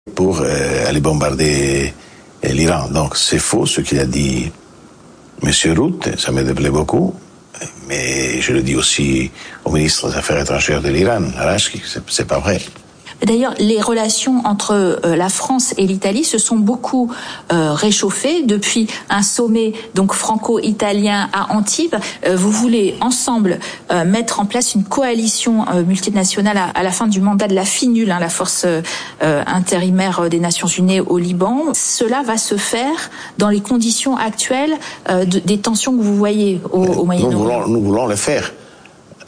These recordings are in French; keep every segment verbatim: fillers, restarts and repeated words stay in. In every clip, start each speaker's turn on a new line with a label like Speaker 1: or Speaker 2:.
Speaker 1: pour euh, aller bombarder euh, l'Iran. Donc c'est faux ce qu'il a dit M. Rout, ça me déplaît beaucoup, mais je le dis aussi au ministre des Affaires étrangères de l'Iran, Arashki, c'est, c'est pas vrai.
Speaker 2: D'ailleurs, les relations entre euh, la France et l'Italie se sont beaucoup euh, réchauffées depuis un sommet donc franco-italien à Antibes. Euh, vous voulez ensemble euh, mettre en place une coalition euh, multinationale à, à la fin du mandat de la FINUL, hein, la force euh, intérimaire des Nations Unies au Liban. Cela va se faire dans les conditions actuelles euh, de, des tensions que vous voyez au, au Moyen-Orient.
Speaker 1: Nous voulons, nous voulons le faire. Pourquoi ?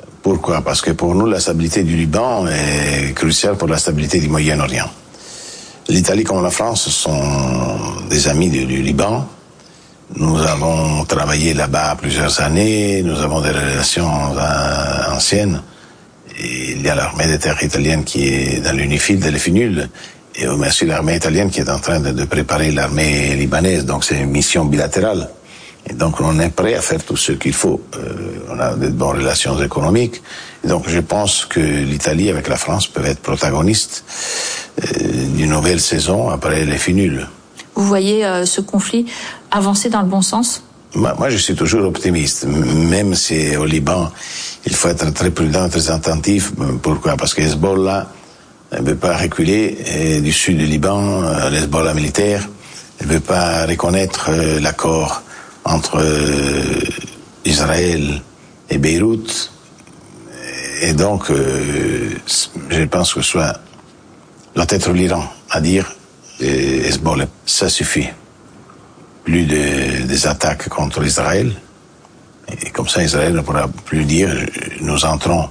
Speaker 1: Parce que pour nous, la stabilité du Liban est cruciale pour la stabilité du Moyen-Orient. L'Italie comme la France sont des amis du, du Liban. Nous avons travaillé là-bas plusieurs années, nous avons des relations euh, anciennes. Et il y a l'armée de terre italienne qui est dans l'UNIFIL de l'EFINUL, et aussi l'armée italienne qui est en train de, de préparer l'armée libanaise, donc c'est une mission bilatérale. Et donc on est prêt à faire tout ce qu'il faut. Euh, on a de bonnes relations économiques. Et donc je pense que l'Italie avec la France peuvent être protagonistes euh, d'une nouvelle saison après les FINUL.
Speaker 2: Vous voyez euh, ce conflit avancer dans le bon sens ?
Speaker 1: Moi, moi je suis toujours optimiste. Même si au Liban, il faut être très prudent, très attentif. Pourquoi ? Parce que Hezbollah ne veut pas reculer et du sud du Liban, euh, l'Hezbollah militaire ne veut pas reconnaître euh, l'accord entre euh, Israël et Beyrouth. Et donc, euh, je pense que ce soit doit être l'Iran à dire euh, Hezbollah, ça suffit. Plus de, des attaques contre Israël. Et comme ça, Israël ne pourra plus dire nous entrons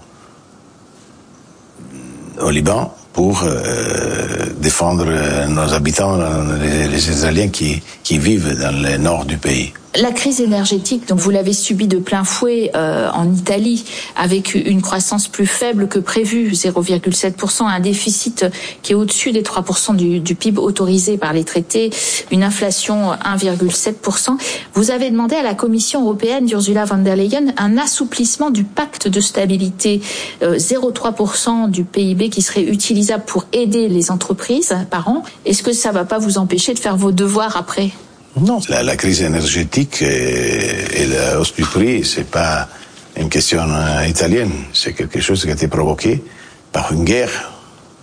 Speaker 1: au Liban pour euh, défendre nos habitants, les, les Israéliens qui, qui vivent dans le nord du pays.
Speaker 2: La crise énergétique, donc vous l'avez subie de plein fouet euh, en Italie, avec une croissance plus faible que prévu, zéro virgule sept pour cent, un déficit qui est au-dessus des trois pour cent du, du P I B autorisé par les traités, une inflation un virgule sept pour cent. Vous avez demandé à la Commission européenne d'Ursula von der Leyen un assouplissement du pacte de stabilité, euh, zéro virgule trois pour cent du P I B qui serait utilisable pour aider les entreprises par an. Est-ce que ça ne va pas vous empêcher de faire vos devoirs après ?
Speaker 1: Non, la, la crise énergétique et, et la hausse du prix, c'est pas une question euh, italienne. C'est quelque chose qui a été provoqué par une guerre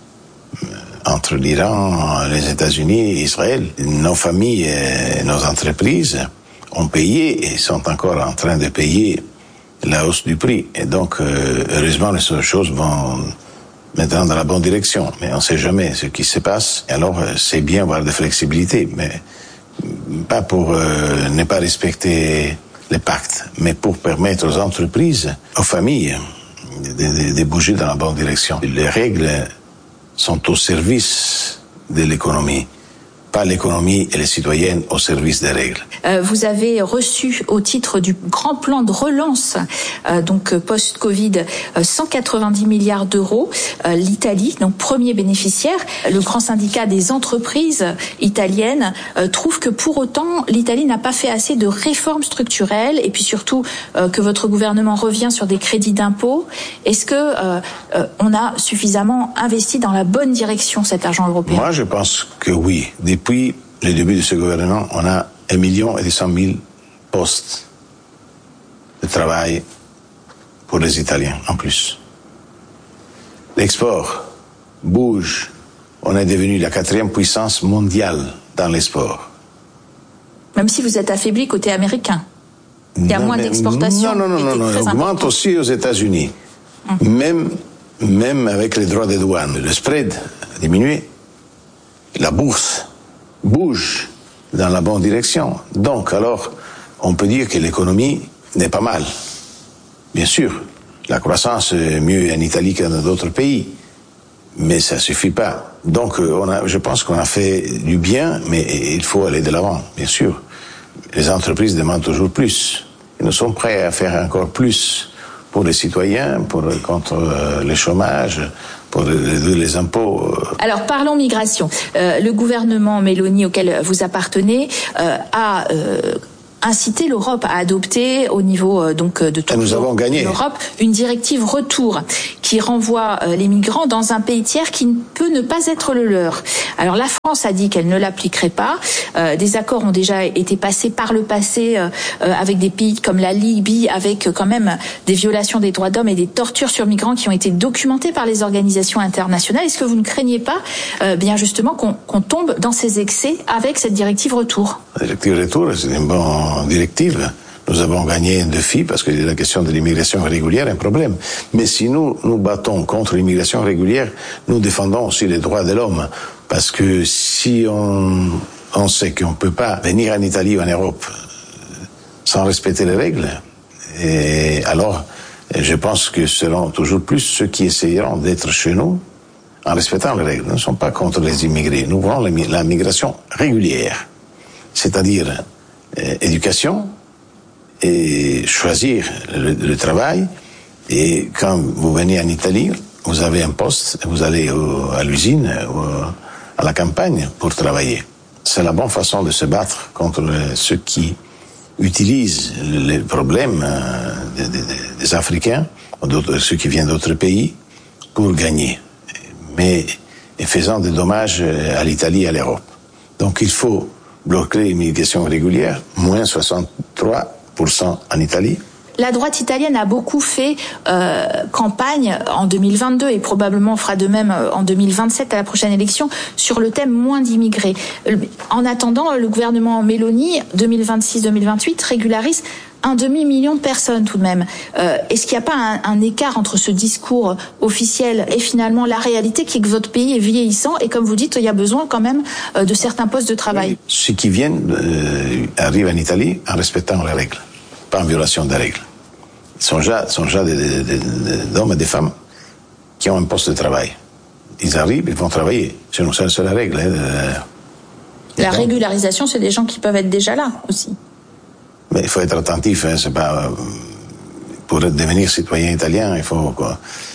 Speaker 1: entre l'Iran, les États-Unis et Israël. Nos familles et nos entreprises ont payé et sont encore en train de payer la hausse du prix. Et donc, euh, heureusement, les choses vont maintenant dans la bonne direction. Mais on ne sait jamais ce qui se passe. Et alors, c'est bien d'avoir de flexibilité, mais pas pour euh, ne pas respecter les pactes, mais pour permettre aux entreprises, aux familles, de, de, de bouger dans la bonne direction. Les règles sont au service de l'économie, pas l'économie et les citoyennes au service des règles.
Speaker 2: Euh, vous avez reçu au titre du grand plan de relance, euh, donc post-Covid, euh, cent quatre-vingt-dix milliards d'euros. Euh, L'Italie, donc premier bénéficiaire, le grand syndicat des entreprises italiennes euh, trouve que pour autant l'Italie n'a pas fait assez de réformes structurelles et puis surtout euh, que votre gouvernement revient sur des crédits d'impôt. Est-ce que euh, euh, on a suffisamment investi dans la bonne direction cet argent européen ?
Speaker 1: Moi, je pense que oui. Depuis le début de ce gouvernement, on a un million et cent mille postes de travail pour les Italiens en plus. L'export bouge. On est devenu la quatrième puissance mondiale dans l'export.
Speaker 2: Même si vous êtes affaibli côté américain. Il y a
Speaker 1: non,
Speaker 2: moins d'exportations.
Speaker 1: Non, non, non, non, non, non. Augmente aussi aux États-Unis. Hum. Même, même avec les droits de douane. Le spread a diminué. La bourse bouge dans la bonne direction. Donc, alors, on peut dire que l'économie n'est pas mal. Bien sûr, la croissance est mieux en Italie que dans d'autres pays, mais ça suffit pas. Donc, on a, je pense qu'on a fait du bien, mais il faut aller de l'avant, bien sûr. Les entreprises demandent toujours plus. Et nous sommes prêts à faire encore plus pour les citoyens, pour, contre le chômage, pour réduire les impôts.
Speaker 2: Alors parlons migration. Euh, le gouvernement Meloni auquel vous appartenez euh, a euh, incité l'Europe à adopter au niveau euh, donc de toute l'Europe une directive retour qui renvoie euh, les migrants dans un pays tiers qui ne peut ne pas être le leur. Alors la France a dit qu'elle ne l'appliquerait pas. Euh, des accords ont déjà été passés par le passé euh, euh, avec des pays comme la Libye, avec euh, quand même des violations des droits d'homme et des tortures sur migrants qui ont été documentées par les organisations internationales. Est-ce que vous ne craignez pas euh, bien justement qu'on, qu'on tombe dans ces excès avec cette directive retour?
Speaker 1: La directive retour, c'est une bonne directive. Nous avons gagné un défi parce que la question de l'immigration régulière est un problème. Mais si nous nous battons contre l'immigration régulière, nous défendons aussi les droits de l'homme. Parce que si on, on sait qu'on ne peut pas venir en Italie ou en Europe sans respecter les règles, et alors je pense que ce seront toujours plus ceux qui essayeront d'être chez nous en respectant les règles. Nous ne sommes pas contre les immigrés. Nous voulons la migration régulière, c'est-à-dire euh, éducation, et choisir le, le travail. Et quand vous venez en Italie, vous avez un poste, vous allez au, à l'usine, au, à la campagne pour travailler. C'est la bonne façon de se battre contre ceux qui utilisent les problèmes des, des, des Africains, d'autres, ceux qui viennent d'autres pays, pour gagner, mais en faisant des dommages à l'Italie et à l'Europe. Donc il faut bloquer l'immigration régulière, moins soixante-trois pour cent en Italie.
Speaker 2: La droite italienne a beaucoup fait euh, campagne en deux mille vingt-deux et probablement fera de même en deux mille vingt-sept à la prochaine élection sur le thème moins d'immigrés. En attendant, le gouvernement Meloni deux mille vingt-six deux mille vingt-huit régularise un demi-million de personnes tout de même. Euh, est-ce qu'il n'y a pas un, un écart entre ce discours officiel et finalement la réalité qui est que votre pays est vieillissant et comme vous dites, il y a besoin quand même euh, de certains postes de travail?
Speaker 1: Ceux qui viennent euh, arrivent en Italie en respectant les règles, pas en violation des règles. Ils sont déjà, sont déjà des, des, des, des hommes et des femmes qui ont un poste de travail. Ils arrivent, ils vont travailler. Chez nous, c'est la règle. Hein.
Speaker 2: La donc, régularisation, c'est des gens qui peuvent être déjà là aussi.
Speaker 1: Mais il faut être attentif. Hein, c'est pas, pour devenir citoyen italien, il faut quoi,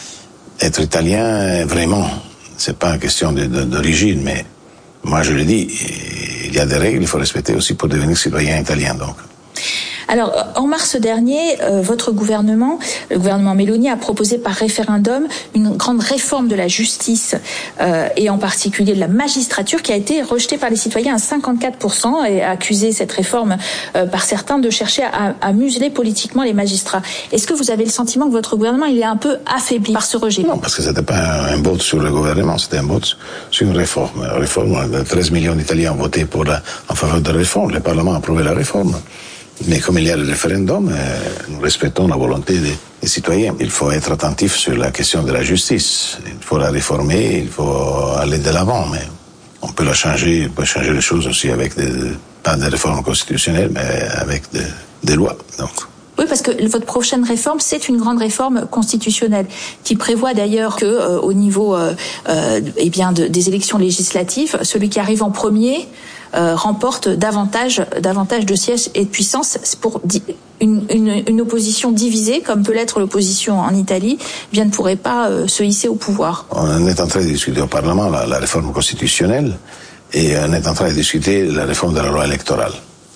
Speaker 1: être italien vraiment. C'est pas une question de, de, d'origine, mais moi je le dis, il y a des règles, il faut respecter aussi pour devenir citoyen italien. Donc.
Speaker 2: Alors, en mars dernier, euh, votre gouvernement, le gouvernement Meloni, a proposé par référendum une grande réforme de la justice euh, et en particulier de la magistrature qui a été rejetée par les citoyens à cinquante-quatre pour cent et a accusé cette réforme euh, par certains de chercher à, à museler politiquement les magistrats. Est-ce que vous avez le sentiment que votre gouvernement il est un peu affaibli par ce rejet?
Speaker 1: Non, parce que c'était pas un vote sur le gouvernement, c'était un vote sur une réforme. La réforme, treize millions d'Italiens ont voté pour la, en faveur de la réforme. Le Parlement a approuvé la réforme. Mais comme il y a le référendum, euh, nous respectons la volonté des, des citoyens. Il faut être attentif sur la question de la justice. Il faut la réformer, il faut aller de l'avant. Mais on peut la changer, on peut changer les choses aussi avec des, pas des réformes constitutionnelles, mais avec des, des lois. Donc.
Speaker 2: Oui, parce que votre prochaine réforme, c'est une grande réforme constitutionnelle qui prévoit d'ailleurs que, euh, au niveau, euh, euh, eh bien, de, des élections législatives, celui qui arrive en premier euh, remporte davantage, davantage de sièges et de puissance. C'est pour di- une, une, une opposition divisée, comme peut l'être l'opposition en Italie, bien ne pourrait pas euh, se hisser au pouvoir.
Speaker 1: On est en train de discuter au Parlement la, la réforme constitutionnelle et on est en train de discuter la réforme de la loi électorale.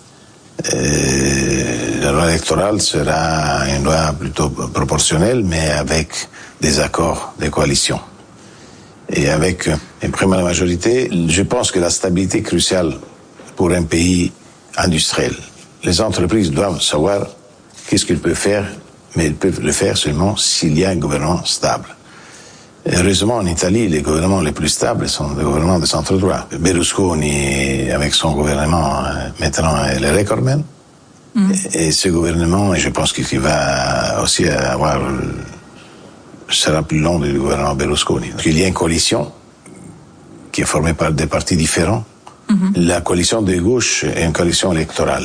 Speaker 1: Et la loi électorale sera une loi plutôt proportionnelle, mais avec des accords de coalition. Et avec une première majorité, je pense que la stabilité est cruciale pour un pays industriel. Les entreprises doivent savoir qu'est-ce qu'ils peuvent faire, mais ils peuvent le faire seulement s'il y a un gouvernement stable. Heureusement, en Italie, les gouvernements les plus stables sont les gouvernements de centre-droit. Berlusconi, avec son gouvernement, maintenant est le recordman. Mm. Et ce gouvernement, je pense qu'il va aussi avoir, sera plus long que le gouvernement Berlusconi. Il y a une coalition qui est formée par des partis différents. Mm-hmm. La coalition de gauche est une coalition électorale.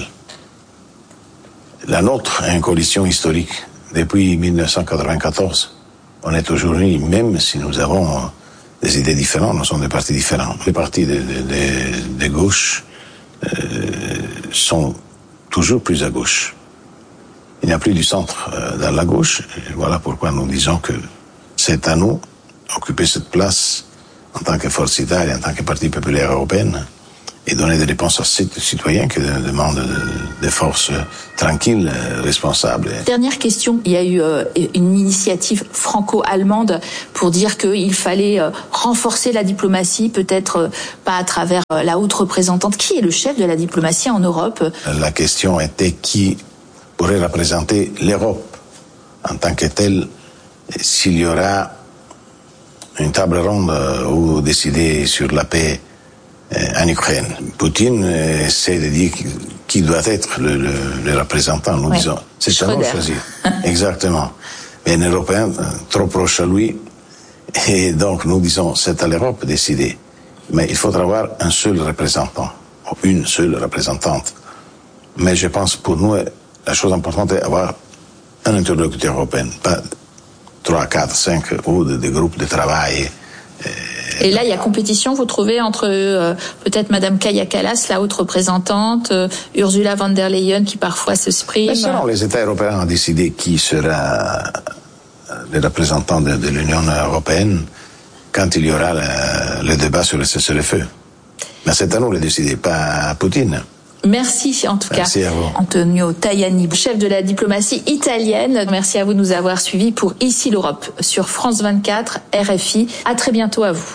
Speaker 1: La nôtre est une coalition historique depuis dix-neuf cent quatre-vingt-quatorze. On est aujourd'hui, même si nous avons des idées différentes, nous sommes des partis différents. Les partis de, de, de, de gauche euh, sont toujours plus à gauche. Il n'y a plus du centre euh, dans la gauche. Et voilà pourquoi nous disons que c'est à nous d'occuper cette place en tant que force Italie, en tant que Parti populaire européen, et donner des réponses à ces citoyens qui demandent des forces tranquilles, responsables.
Speaker 2: Dernière question, il y a eu euh, une initiative franco-allemande pour dire qu'il fallait euh, renforcer la diplomatie, peut-être euh, pas à travers euh, la haute représentante. Qui est le chef de la diplomatie en Europe ?
Speaker 1: La question était qui pourrait représenter l'Europe en tant que telle, s'il y aura une table ronde où décider sur la paix en Ukraine. Poutine essaie de dire qui doit être le, le, le représentant. Nous ouais. disons, c'est à nous de choisir. Exactement. Mais un Européen trop proche à lui, et donc nous disons, c'est à l'Europe de décider. Mais il faudra avoir un seul représentant, ou une seule représentante. Mais je pense pour nous, la chose importante est d'avoir un interlocuteur européen, pas trois, quatre, cinq ou des groupes de travail.
Speaker 2: Et là, il y a compétition, vous trouvez, entre euh, peut-être Madame Kaja Kallas, la haute représentante, euh, Ursula von der Leyen, qui parfois s'exprime.
Speaker 1: Mais selon les États européens ont décidé qui sera le représentant de, de l'Union européenne quand il y aura le, le débat sur le cessez-le-feu. Mais c'est à nous de décider, pas à Poutine.
Speaker 2: Merci en tout Merci cas, Antonio Tajani, chef de la diplomatie italienne. Merci à vous de nous avoir suivis pour Ici l'Europe sur France vingt-quatre, R F I. À très bientôt à vous.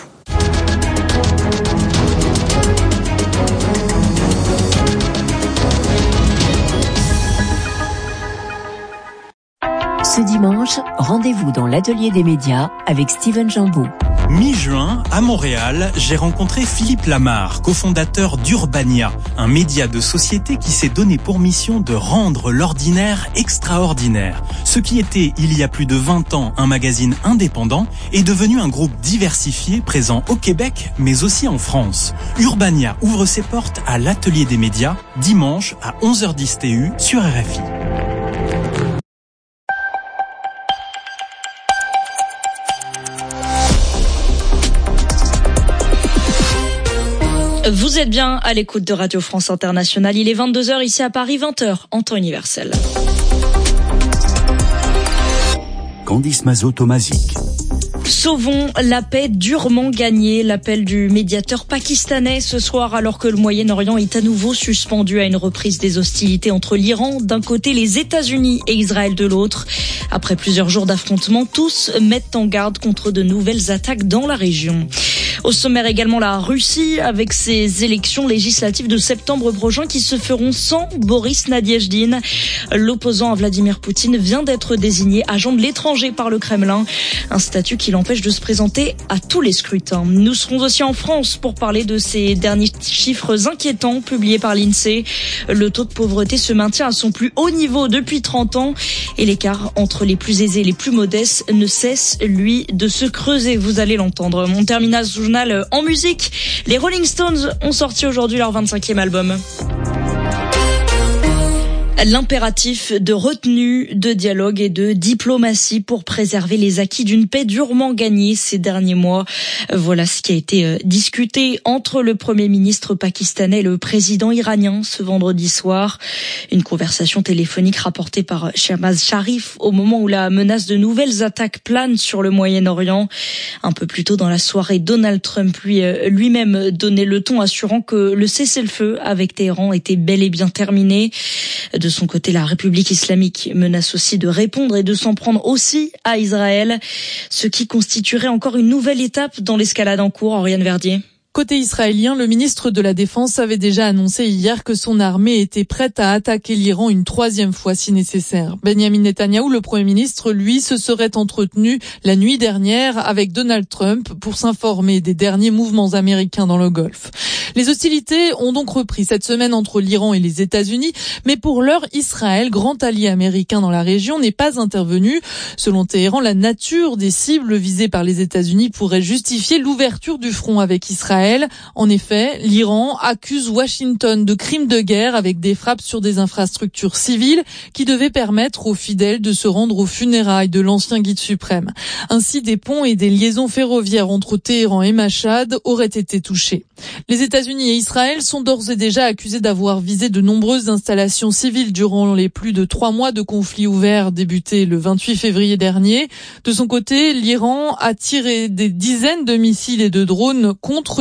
Speaker 3: Ce dimanche, rendez-vous dans l'atelier des médias avec Steven Jambeau.
Speaker 4: Mi-juin, à Montréal, j'ai rencontré Philippe Lamarre, cofondateur d'Urbania, un média de société qui s'est donné pour mission de rendre l'ordinaire extraordinaire. Ce qui était, il y a plus de vingt ans, un magazine indépendant, est devenu un groupe diversifié présent au Québec, mais aussi en France. Urbania ouvre ses portes à l'atelier des médias, dimanche à onze heures dix T U sur R F I.
Speaker 5: Vous êtes bien à l'écoute de Radio France Internationale. Il est vingt-deux heures ici à Paris, vingt heures en temps universel.
Speaker 6: Candice Mazot-Tomazic.
Speaker 5: Sauvons la paix durement gagnée, l'appel du médiateur pakistanais ce soir alors que le Moyen-Orient est à nouveau suspendu à une reprise des hostilités entre l'Iran d'un côté, les États-Unis et Israël de l'autre. Après plusieurs jours d'affrontements, tous mettent en garde contre de nouvelles attaques dans la région. Au sommaire également la Russie avec ses élections législatives de septembre prochain qui se feront sans Boris Nadiejdine. L'opposant à Vladimir Poutine vient d'être désigné agent de l'étranger par le Kremlin, un statut qui l'empêche de se présenter à tous les scrutins. Nous serons aussi en France pour parler de ces derniers chiffres inquiétants publiés par l'INSEE. Le taux de pauvreté se maintient à son plus haut niveau depuis trente ans et l'écart entre les plus aisés et les plus modestes ne cesse, lui, de se creuser. Vous allez l'entendre. On termine ce journal en musique. Les Rolling Stones ont sorti aujourd'hui leur vingt-cinquième album. L'impératif de retenue, de dialogue et de diplomatie pour préserver les acquis d'une paix durement gagnée ces derniers mois. Voilà ce qui a été discuté entre le Premier ministre pakistanais et le président iranien ce vendredi soir. Une conversation téléphonique rapportée par Shehbaz Sharif au moment où la menace de nouvelles attaques plane sur le Moyen-Orient. Un peu plus tôt dans la soirée, Donald Trump lui, lui-même donnait le ton assurant que le cessez-le-feu avec Téhéran était bel et bien terminé. De De son côté, la République islamique menace aussi de répondre et de s'en prendre aussi à Israël, ce qui constituerait encore une nouvelle étape dans l'escalade en cours. Oriane Verdier.
Speaker 7: Côté israélien, le ministre de la Défense avait déjà annoncé hier que son armée était prête à attaquer l'Iran une troisième fois si nécessaire. Benjamin Netanyahou, le Premier ministre, lui, se serait entretenu la nuit dernière avec Donald Trump pour s'informer des derniers mouvements américains dans le Golfe. Les hostilités ont donc repris cette semaine entre l'Iran et les États-Unis, mais pour l'heure, Israël, grand allié américain dans la région, n'est pas intervenu. Selon Téhéran, la nature des cibles visées par les États-Unis pourrait justifier l'ouverture du front avec Israël. En effet, l'Iran accuse Washington de crimes de guerre avec des frappes sur des infrastructures civiles qui devaient permettre aux fidèles de se rendre aux funérailles de l'ancien guide suprême. Ainsi, des ponts et des liaisons ferroviaires entre Téhéran et Machhad auraient été touchés. Les États-Unis et Israël sont d'ores et déjà accusés d'avoir visé de nombreuses installations civiles durant les plus de trois mois de conflit ouvert débuté le vingt-huit février dernier. De son côté, l'Iran a tiré des dizaines de missiles et de drones contre des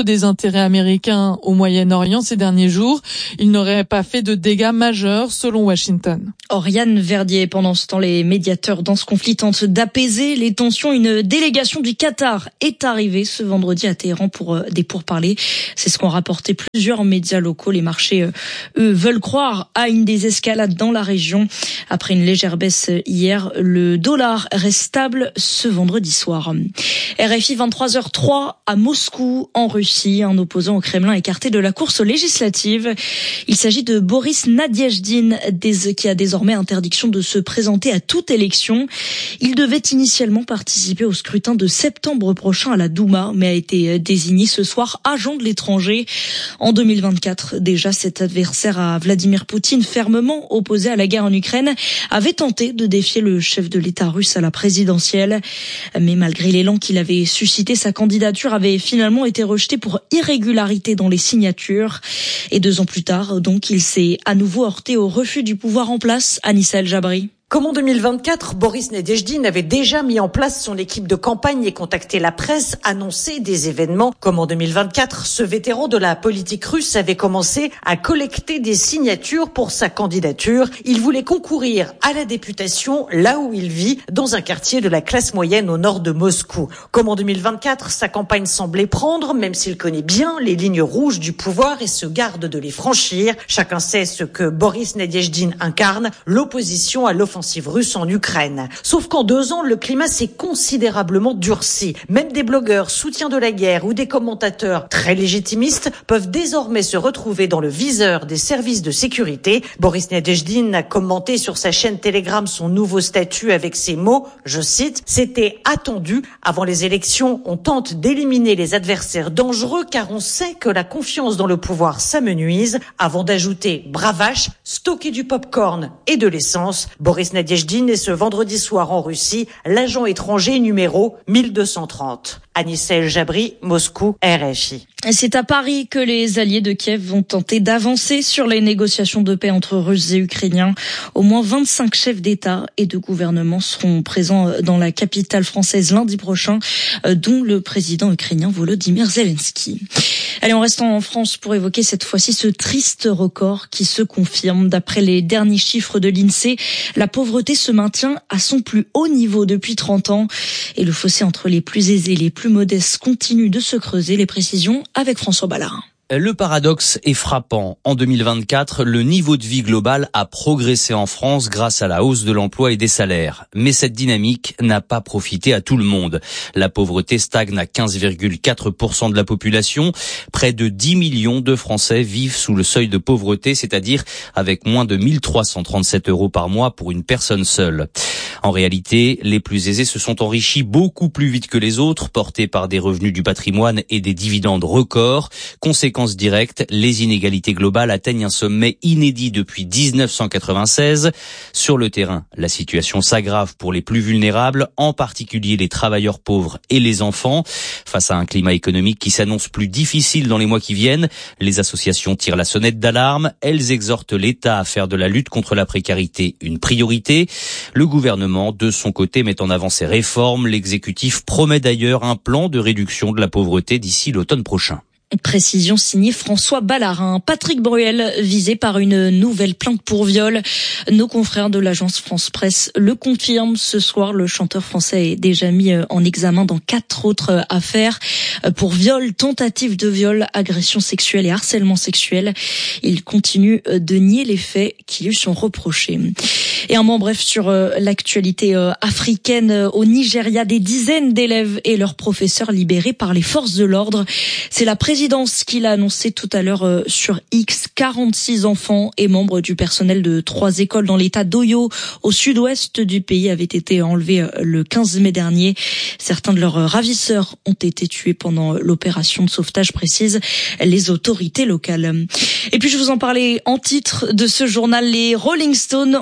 Speaker 7: des intérêts américains au Moyen-Orient ces derniers jours. Il n'aurait pas fait de dégâts majeurs selon Washington.
Speaker 5: Oriane Verdier, pendant ce temps, les médiateurs dans ce conflit tentent d'apaiser les tensions. Une délégation du Qatar est arrivée ce vendredi à Téhéran pour des pourparlers. C'est ce qu'ont rapporté plusieurs médias locaux. Les marchés, eux, veulent croire à une désescalade dans la région. Après une légère baisse hier, le dollar reste stable ce vendredi soir. R F I vingt-trois heures trois à Moscou, en Russie. Un opposant au Kremlin écarté de la course aux législatives. Il s'agit de Boris Nadezhdin, qui a désormais interdiction de se présenter à toute élection. Il devait initialement participer au scrutin de septembre prochain à la Douma, mais a été désigné ce soir agent de l'étranger. En deux mille vingt-quatre, déjà, cet adversaire à Vladimir Poutine, fermement opposé à la guerre en Ukraine, avait tenté de défier le chef de l'État russe à la présidentielle. Mais malgré l'élan qu'il avait suscité, sa candidature avait finalement été rejetée pour irrégularité dans les signatures. Et deux ans plus tard, donc, il s'est à nouveau heurté au refus du pouvoir en place. Anissa El Jabri.
Speaker 8: Comme en deux mille vingt-quatre, Boris Nadezhdin avait déjà mis en place son équipe de campagne et contacté la presse, annoncé des événements. Comme en deux mille vingt-quatre, ce vétéran de la politique russe avait commencé à collecter des signatures pour sa candidature. Il voulait concourir à la députation là où il vit, dans un quartier de la classe moyenne au nord de Moscou. Comme en deux mille vingt-quatre, sa campagne semblait prendre, même s'il connaît bien les lignes rouges du pouvoir et se garde de les franchir. Chacun sait ce que Boris Nadezhdin incarne, l'opposition à l'offensive russe en Ukraine. Sauf qu'en deux ans, le climat s'est considérablement durci. Même des blogueurs soutiens de la guerre ou des commentateurs très légitimistes peuvent désormais se retrouver dans le viseur des services de sécurité. Boris Nadezhdin a commenté sur sa chaîne Telegram son nouveau statut avec ces mots, je cite, « C'était attendu. Avant les élections, on tente d'éliminer les adversaires dangereux car on sait que la confiance dans le pouvoir s'amenuise. » Avant d'ajouter « bravache, stocker du popcorn et de l'essence », Boris Nadezhdin est ce vendredi soir en Russie, l'agent étranger numéro mille deux cent trente. Anissa El Jabri, Moscou, R F I.
Speaker 5: C'est à Paris que les alliés de Kiev vont tenter d'avancer sur les négociations de paix entre Russes et Ukrainiens. Au moins vingt-cinq chefs d'État et de gouvernement seront présents dans la capitale française lundi prochain, dont le président ukrainien Volodymyr Zelensky. Allez, on reste en France pour évoquer cette fois-ci ce triste record qui se confirme. D'après les derniers chiffres de l'INSEE, la pauvreté se maintient à son plus haut niveau depuis trente ans. Et le fossé entre les plus aisés et les plus modestes continue de se creuser. Les précisions avec François Ballarin.
Speaker 9: Le paradoxe est frappant. En deux mille vingt-quatre, le niveau de vie global a progressé en France grâce à la hausse de l'emploi et des salaires. Mais cette dynamique n'a pas profité à tout le monde. La pauvreté stagne à quinze virgule quatre pour cent de la population. Près de dix millions de Français vivent sous le seuil de pauvreté, c'est-à-dire avec moins de mille trois cent trente-sept euros par mois pour une personne seule. En réalité, les plus aisés se sont enrichis beaucoup plus vite que les autres, portés par des revenus du patrimoine et des dividendes records. Conséquence directe, les inégalités globales atteignent un sommet inédit depuis dix-neuf cent quatre-vingt-seize. Sur le terrain, la situation s'aggrave pour les plus vulnérables, en particulier les travailleurs pauvres et les enfants. Face à un climat économique qui s'annonce plus difficile dans les mois qui viennent, les associations tirent la sonnette d'alarme. Elles exhortent l'État à faire de la lutte contre la précarité une priorité. Le gouvernement, de son côté, met en avant ses réformes. L'exécutif promet d'ailleurs un plan de réduction de la pauvreté d'ici l'automne prochain.
Speaker 5: Précision signée François Ballarin. Patrick Bruel visé par une nouvelle plainte pour viol. Nos confrères de l'agence France Presse le confirment. Ce soir, le chanteur français est déjà mis en examen dans quatre autres affaires pour viol, tentative de viol, agression sexuelle et harcèlement sexuel. Il continue de nier les faits qui lui sont reprochés. Et un mot bref sur l'actualité africaine. Au Nigeria, des dizaines d'élèves et leurs professeurs libérés par les forces de l'ordre. C'est la présidence qui l'a annoncé tout à l'heure sur X. quarante-six enfants et membres du personnel de trois écoles dans l'état d'Oyo, au sud-ouest du pays, avaient été enlevés le quinze mai dernier. Certains de leurs ravisseurs ont été tués pendant l'opération de sauvetage, précisent les autorités locales. Et puis je vous en parlais en titre de ce journal, les Rolling Stones ont fait leur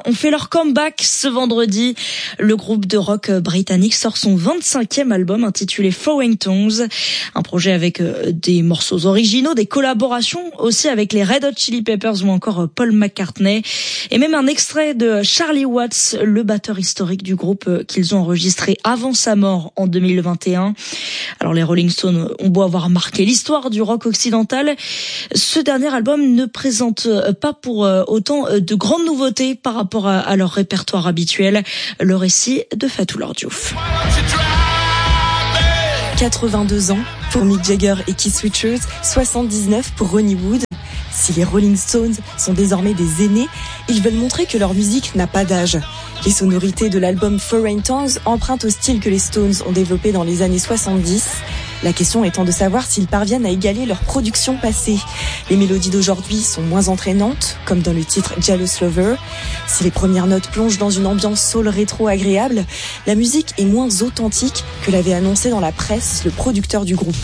Speaker 5: leur comeback ce vendredi. Le groupe de rock britannique sort son vingt-cinquième album intitulé Throwing Tongues. Un projet avec des morceaux originaux, des collaborations aussi avec les Red Hot Chili Peppers ou encore Paul McCartney. Et même un extrait de Charlie Watts, le batteur historique du groupe qu'ils ont enregistré avant sa mort en deux mille vingt et un. Alors les Rolling Stones ont beau avoir marqué l'histoire du rock occidental, ce dernier album ne présente pas pour autant de grandes nouveautés par rapport à leur répertoire habituel. Le récit de Fatou Lordiouf.
Speaker 10: quatre-vingt-deux ans pour Mick Jagger et Keith Richards, soixante-dix-neuf pour Ronnie Wood. Si les Rolling Stones sont désormais des aînés, ils veulent montrer que leur musique n'a pas d'âge. Les sonorités de l'album Throwing Tongues empruntent au style que les Stones ont développé dans les années soixante-dix. La question étant de savoir s'ils parviennent à égaler leur production passée. Les mélodies d'aujourd'hui sont moins entraînantes, comme dans le titre Jealous Lover. Si les premières notes plongent dans une ambiance soul rétro agréable, la musique est moins authentique que l'avait annoncé dans la presse le producteur du groupe.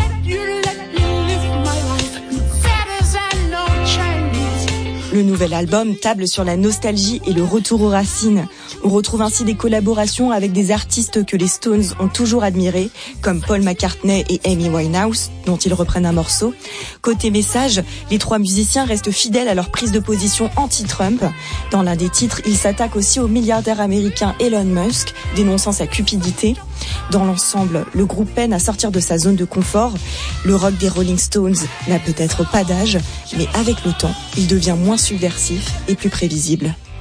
Speaker 10: Le nouvel album table sur la nostalgie et le retour aux racines. On retrouve ainsi des collaborations avec des artistes que les Stones ont toujours admirés, comme Paul McCartney et Amy Winehouse, dont ils reprennent un morceau. Côté message, les trois musiciens restent fidèles à leur prise de position anti-Trump. Dans l'un des titres, ils s'attaquent aussi au milliardaire américain Elon Musk, dénonçant sa cupidité. Dans l'ensemble, le groupe peine à sortir de sa zone de confort. Le rock des Rolling Stones n'a peut-être pas d'âge, mais avec le temps, il devient moins subversif et plus prévisible.